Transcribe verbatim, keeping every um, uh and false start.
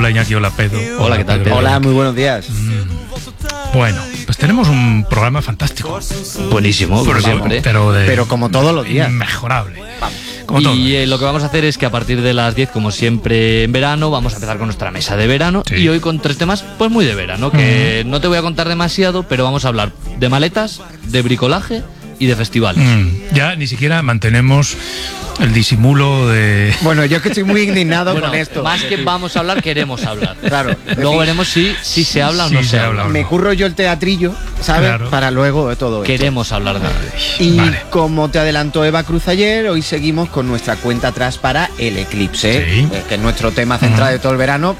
Hola Iñaki, hola Pedro. Hola, ¿qué tal, Pedro? Hola, muy buenos días. Mm. Bueno, pues tenemos un programa fantástico. Buenísimo, como siempre. Pero, de, Pero como todos los días. Inmejorable. Como todos los Y eh, días. lo que vamos a hacer es que a partir de las diez, como siempre en verano, vamos a empezar con nuestra mesa de verano. Sí. Y hoy con tres temas pues muy de verano, que no te voy a contar demasiado, pero vamos a hablar de maletas, de bricolaje y de festivales. Mm, ya ni siquiera mantenemos el disimulo de... Bueno, yo es que estoy muy indignado Bueno, con esto. más que vamos a hablar, queremos hablar. Claro. Luego veremos si, si se habla o Sí no se se, habla habla. o no. Me curro yo el teatrillo, ¿sabes? Claro. Para luego todo esto. Queremos hablar de ello. Y Vale. como te adelantó Eva Cruz ayer, hoy seguimos con nuestra cuenta atrás para el eclipse, Sí. eh, que es nuestro tema central de todo el verano.